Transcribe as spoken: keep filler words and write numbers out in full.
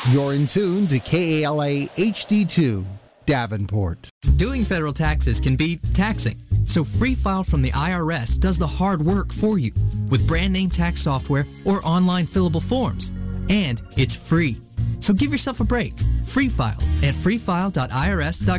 You're in tune to K A L A H D two, Davenport. Doing federal taxes can be taxing, so Free File from the I R S does the hard work for you with brand name tax software or online fillable forms. And it's free. So give yourself a break. Free File at free file dot I R S dot